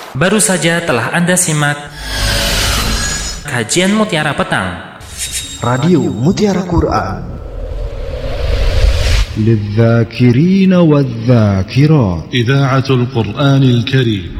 Baru saja telah Anda simak kajian Mutiara Petang, Radio Mutiara Quran للذاكرين والذاكرات. إذاعة القرآن الكريم